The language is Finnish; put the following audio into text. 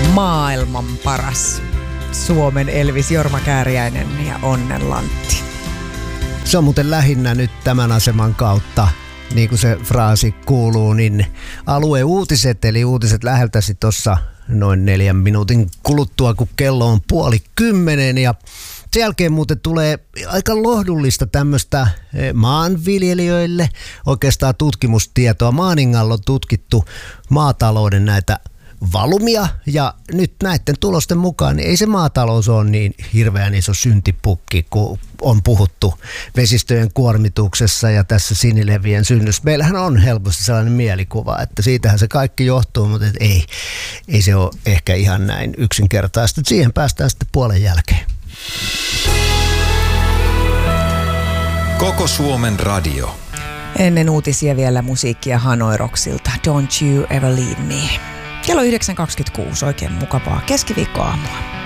maailman paras Suomen Elvis Jorma Kääriäinen ja Onnen Lantti. Se on muuten lähinnä nyt tämän aseman kautta, niin kuin se fraasi kuuluu, niin alueuutiset, eli uutiset läheltäsi tuossa noin 4 minuutin kuluttua, kun kello on 9:30 ja sen jälkeen muuten tulee aika lohdullista tämmöistä maanviljelijöille oikeastaan tutkimustietoa. Maaningalla on tutkittu maatalouden näitä valumia ja nyt näiden tulosten mukaan niin ei se maatalous ole niin hirveän iso syntipukki, kun on puhuttu vesistöjen kuormituksessa ja tässä sinilevien synnyssä. Meillähän on helposti sellainen mielikuva, että siitähän se kaikki johtuu, mutta ei se ole ehkä ihan näin yksinkertaista. Siihen päästään sitten puolen jälkeen. Koko Suomen radio. Ennen uutisia vielä musiikkia Hanoi Rocksilta. Don't you ever leave me. Kello 9.26, oikein mukavaa keskiviikkoaamua.